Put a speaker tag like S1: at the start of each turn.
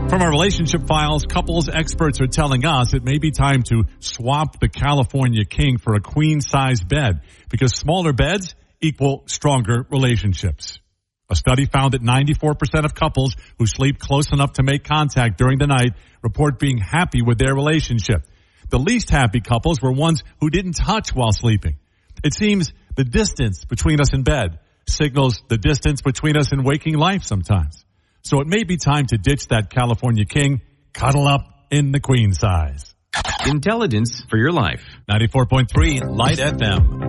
S1: From our relationship files, couples experts are telling us it may be time to swap the California King for a queen-size bed because smaller beds equal stronger relationships. A study found that 94% of couples who sleep close enough to make contact during the night report being happy with their relationship. The least happy couples were ones who didn't touch while sleeping. It seems the distance between us in bed signals the distance between us in waking life sometimes. So it may be time to ditch that California King, cuddle up in the queen size.
S2: Intelligence for your life.
S1: 94.3 Light FM.